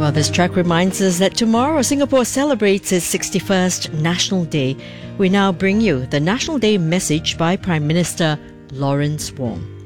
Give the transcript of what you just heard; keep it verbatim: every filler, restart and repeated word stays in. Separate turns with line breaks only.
Well, this track reminds us that tomorrow Singapore celebrates its sixty-first National Day. We now bring you the National Day message by Prime Minister Lawrence Wong.